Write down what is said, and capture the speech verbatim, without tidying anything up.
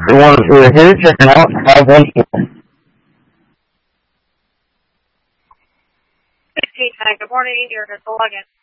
everyone who are here checking out. Have one. Hey, good morning. You're going to log in.